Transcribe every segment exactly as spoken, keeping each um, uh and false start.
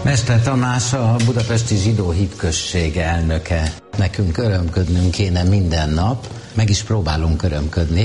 Mester Tamás, a Budapesti Zsidó Hitközség elnöke. Nekünk örömködnünk kéne minden nap, meg is próbálunk örömködni,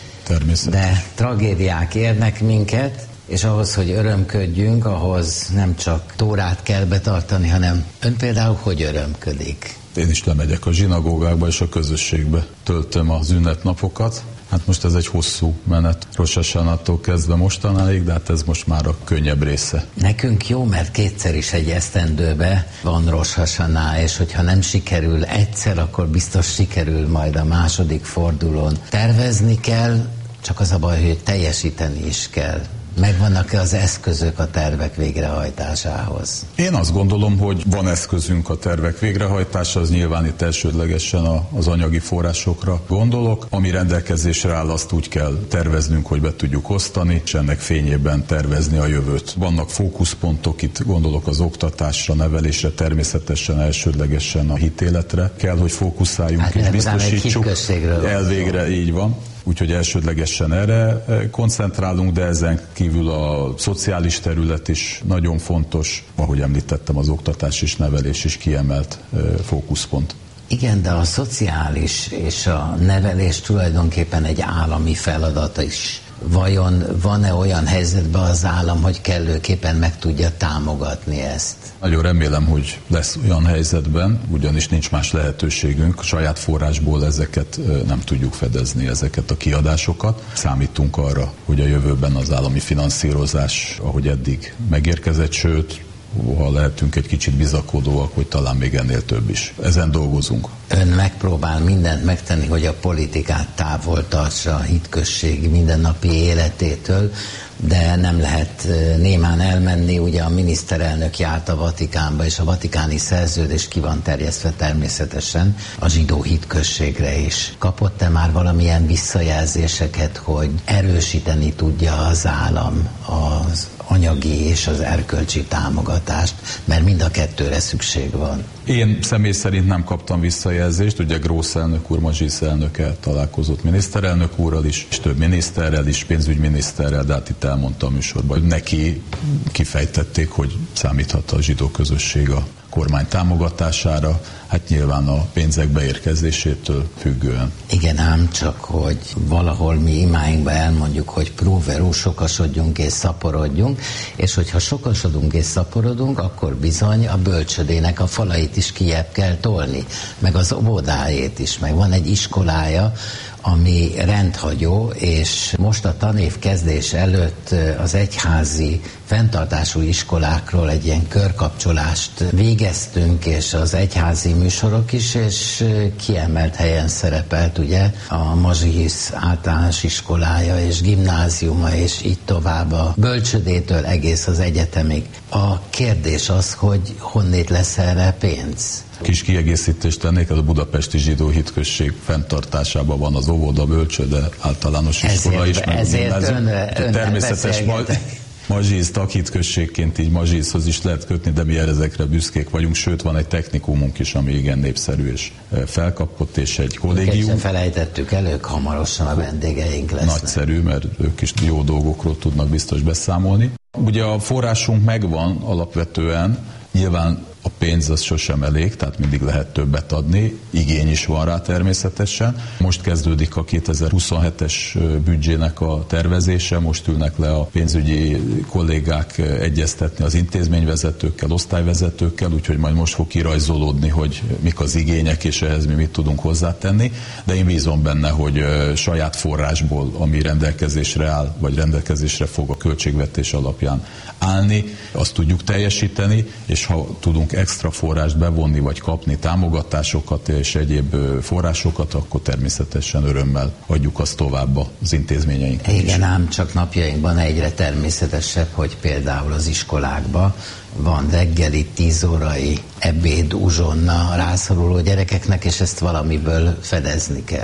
de tragédiák érnek minket, és ahhoz, hogy örömködjünk, ahhoz nem csak Tórát kell betartani, hanem ön például hogy örömködik? Én is lemegyek a zsinagógákba és a közösségbe, töltöm az ünnepnapokat. Hát most ez egy hosszú menet, Rosh Hashanától kezdve mostanáig, de hát ez most már a könnyebb része. Nekünk jó, mert kétszer is egy esztendőbe van Rosh Hashanah, és hogyha nem sikerül egyszer, akkor biztos sikerül majd a második fordulón. Tervezni kell, csak az a baj, hogy teljesíteni is kell. Megvannak-e az eszközök a tervek végrehajtásához? Én azt gondolom, hogy van eszközünk a tervek végrehajtása, az nyilván itt elsődlegesen az anyagi forrásokra gondolok. Ami rendelkezésre áll, azt úgy kell terveznünk, hogy be tudjuk osztani, és ennek fényében tervezni a jövőt. Vannak fókuszpontok, itt gondolok az oktatásra, nevelésre, természetesen elsődlegesen a hitéletre. Kell, hogy fókuszáljunk hát, és biztosítsuk. Elvégre így van. Úgyhogy elsődlegesen erre koncentrálunk, de ezen kívül a szociális terület is nagyon fontos. Ahogy említettem, az oktatás és nevelés is kiemelt fókuszpont. Igen, de a szociális és a nevelés tulajdonképpen egy állami feladat is. Vajon van-e olyan helyzetben az állam, hogy kellőképpen meg tudja támogatni ezt? Nagyon remélem, hogy lesz olyan helyzetben, ugyanis nincs más lehetőségünk. Saját forrásból ezeket nem tudjuk fedezni, ezeket a kiadásokat. Számítunk arra, hogy a jövőben az állami finanszírozás, ahogy eddig megérkezett, sőt, ha lehetünk egy kicsit bizakodóak, hogy talán még ennél több is. Ezen dolgozunk. Ön megpróbál mindent megtenni, hogy a politikát távol tartsa a hitközség mindennapi életétől, de nem lehet némán elmenni. Ugye a miniszterelnök járt a Vatikánba, és a vatikáni szerződés ki van terjesztve természetesen a zsidó hitközségre is. Kapott-e már valamilyen visszajelzéseket, hogy erősíteni tudja az állam az anyagi és az erkölcsi támogatást, mert mind a kettőre szükség van? Én személy szerint nem kaptam visszajelzést, ugye Grósz elnök úr, Mazsisz elnöke találkozott miniszterelnök úrral is, és több miniszterrel is, pénzügyminiszterrel, de hát itt elmondta a műsorban, hogy neki kifejtették, hogy számíthat a zsidó közösség a kormány támogatására, hát nyilván a pénzek beérkezésétől függően. Igen, ám csak, hogy valahol mi imáinkban elmondjuk, hogy próverú, sokasodjunk és szaporodjunk, és hogyha sokasodunk és szaporodunk, akkor bizony a bölcsödének a falait is kijebb kell tolni, meg az óvodájét is, meg van egy iskolája, ami rendhagyó, és most a tanév kezdés előtt az egyházi fenntartású iskolákról egy ilyen körkapcsolást végeztünk, és az egyházi műsorok is, és kiemelt helyen szerepelt ugye a Mazsihisz általános iskolája és gimnáziuma, és így tovább a bölcsödétől egész az egyetemig. A kérdés az, hogy honnét lesz erre pénz? Kis kiegészítést tennék, ez a Budapesti Zsidó Hitközség fenntartásában van az óvoda, bölcsöde, általános iskola is. Ezért önre, természetes Mazsisz taghitközségként így Mazsiszhoz is lehet kötni, de mi ezekre büszkék vagyunk, sőt van egy technikumunk is, ami igen népszerű és felkapott, és egy kollégium. Őket felejtettük el, ők hamarosan a vendégeink lesznek. Nagyszerű, mert ők is jó dolgokról tudnak biztos beszámolni. Ugye a forrásunk megvan alapvetően, nyilván a pénz az sosem elég, tehát mindig lehet többet adni, igény is van rá természetesen. Most kezdődik a kétezer-huszonhetes büdzsének a tervezése, most ülnek le a pénzügyi kollégák egyeztetni az intézményvezetőkkel, osztályvezetőkkel, úgyhogy majd most fog kirajzolódni, hogy mik az igények, és ehhez mi mit tudunk hozzátenni, de én bízom benne, hogy saját forrásból, ami rendelkezésre áll, vagy rendelkezésre fog a költségvetés alapján állni, azt tudjuk teljesíteni, és ha tudunk extra forrást bevonni, vagy kapni támogatásokat és egyéb forrásokat, akkor természetesen örömmel adjuk azt tovább az intézményeinknek. Igen, ám csak napjainkban egyre természetesebb, hogy például az iskolákban van reggeli, tíz órai ebéd, uzsonna rászoruló gyerekeknek, és ezt valamiből fedezni kell.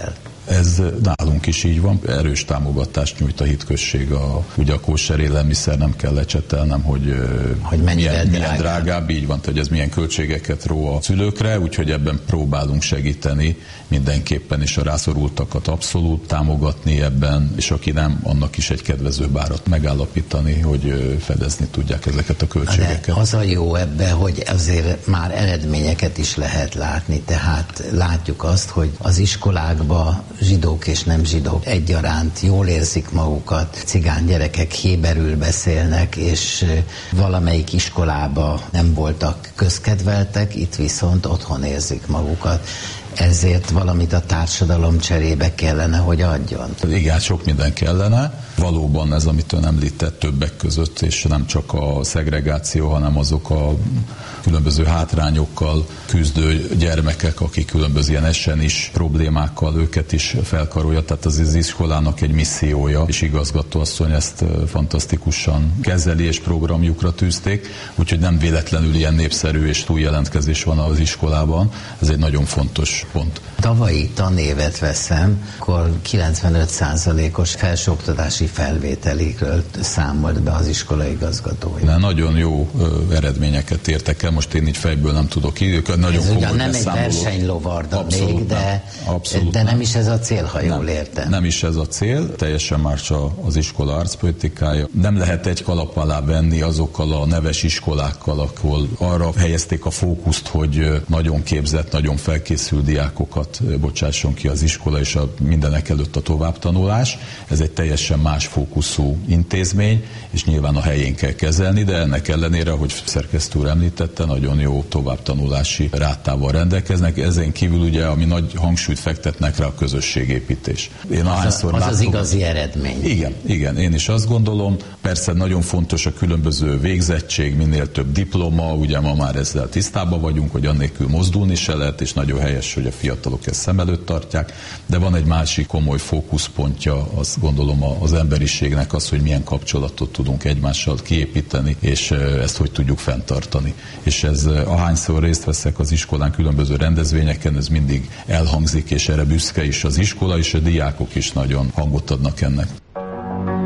Ez nálunk is így van, erős támogatást nyújt a hitközség. A, ugye a kóser élelmiszer nem kell lecsetelnem, hogy, hogy milyen, drágább. milyen drágább, így van, hogy ez milyen költségeket ró a szülőkre, úgyhogy ebben próbálunk segíteni mindenképpen, és a rászorultakat abszolút támogatni ebben, és aki nem, annak is egy kedvezőbb árat megállapítani, hogy fedezni tudják ezeket a költségeket. De az a jó ebbe, hogy azért már eredményeket is lehet látni, tehát látjuk azt, hogy az iskolákban zsidók és nem zsidók egyaránt jól érzik magukat, cigány gyerekek héberül beszélnek, és valamelyik iskolába nem voltak közkedveltek, itt viszont otthon érzik magukat. Ezért valamit a társadalom cserébe kellene, hogy adjon. Igen, sok minden kellene. Valóban ez, amit ön említett többek között, és nem csak a szegregáció, hanem azok a különböző hátrányokkal küzdő gyermekek, akik különböző ilyen esen is problémákkal őket is felkarolja. Tehát az, az iskolának egy missziója, és igazgatóasszony ezt fantasztikusan kezeli, és programjukra tűzték, úgyhogy nem véletlenül ilyen népszerű és túljelentkezés van az iskolában. Ez egy nagyon fontos pont. Tavalyi tanévet veszem, akkor kilencvenöt százalékos felsőoktatási felvételikről számolt be az iskolai igazgatója. Nagyon jó ö, eredményeket értek el, most én így fejből nem tudok így, nagyon ez ugyan nem egy beszámolók. versenylovarda Abszolút még, de, nem. de nem is ez a cél, ha nem, jól értem. Nem is ez a cél, teljesen más az iskola arcpolitikája. Nem lehet egy kalap alá venni azokkal a neves iskolákkal, ahol arra helyezték a fókuszt, hogy nagyon képzett, nagyon felkészült diákokat bocsásson ki az iskola, és a mindenek előtt a továbbtanulás. Ez egy teljesen más fókuszú intézmény, és nyilván a helyén kell kezelni, de ennek ellenére, hogy szerkesztő úr említette, nagyon jó továbbtanulási rátával rendelkeznek. Ezen kívül ugye, ami nagy hangsúlyt fektetnek rá, a közösségépítés. Én az, a, az, látom, az igazi eredmény. Igen, igen, én is azt gondolom. Persze nagyon fontos a különböző végzettség, minél több diploma, ugye ma már ezzel tisztában vagyunk, hogy annélkül mozdulni se lehet, és nagyon helyes, hogy a fiatalok ezt szem előtt tartják, de van egy másik komoly fókuszpontja, azt gondolom az emberiségnek az, hogy milyen kapcsolatot tudunk egymással kiépíteni, és ezt hogy tudjuk fenntartani. És ez, ahányszor részt veszek az iskolán különböző rendezvényeken, ez mindig elhangzik, és erre büszke is az iskola, és a diákok is nagyon hangot adnak ennek.